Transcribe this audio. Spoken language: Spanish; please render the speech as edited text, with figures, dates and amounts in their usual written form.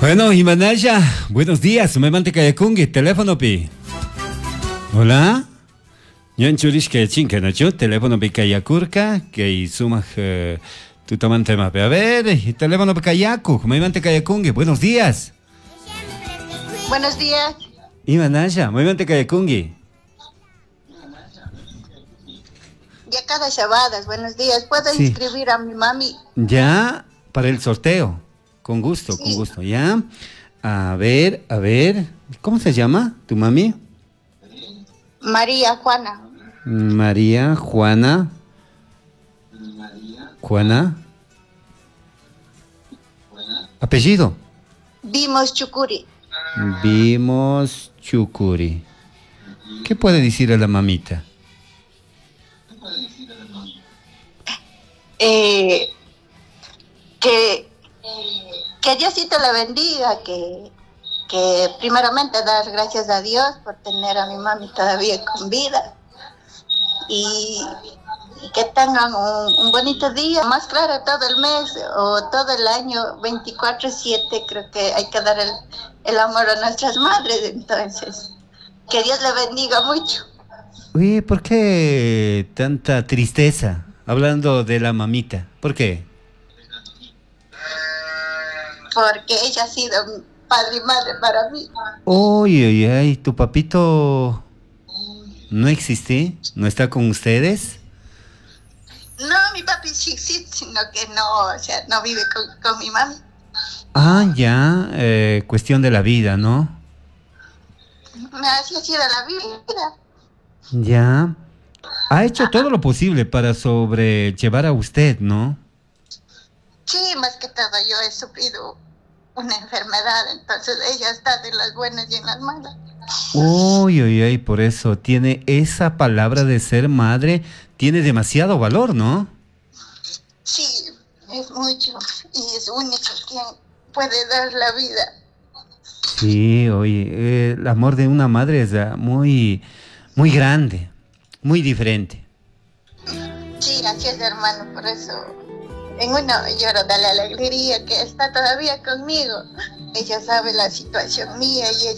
Bueno, Himanaya, buenos días. Me mantecayakungi, teléfono pi. Hola. Yan churish que chinque, ¿no? Teléfono pi kayakurka, que sumaj tu toman tema. A ver, teléfono pi kayaku, me mantecayakungi. Buenos días. Buenos días. Himanaya, me mantecayakungi. Ya cada Shabadas, buenos días. ¿Puedo Sí. inscribir a mi mami? Ya, para el sorteo. Con gusto, ¿ya? A ver. ¿Cómo se llama tu mami? María Juana. María Juana. Juana. Apellido. Vimos Chucuri. Vimos Chucuri. ¿Qué puede decir a la mamita? Que Diosito la bendiga, que primeramente dar gracias a Dios por tener a mi mami todavía con vida y que tengan un bonito día, más claro todo el mes o todo el año 24/7. Creo que hay que dar el amor a nuestras madres, entonces que Dios la bendiga mucho. Uy, ¿por qué tanta tristeza hablando de la mamita? ¿Por qué? Porque ella ha sido padre y madre para mí. Uy, ¿tu papito no existe? ¿No está con ustedes? No, mi papi sí existe, sino que no, o sea, no vive con mi mami. Ah, ya, cuestión de la vida, ¿no? Así ha sido la vida. Ya. Ha hecho todo lo posible para sobrellevar a usted, ¿no? Sí, más que todo yo he sufrido una enfermedad, entonces ella está en las buenas y en las malas. Uy, por eso tiene esa palabra de ser madre, tiene demasiado valor, ¿no? Sí, es mucho y es único quien puede dar la vida. Sí, oye, el amor de una madre es muy, muy grande, muy diferente. Sí, así es, hermano, por eso en uno lloro de la alegría que está todavía conmigo. Ella sabe la situación mía y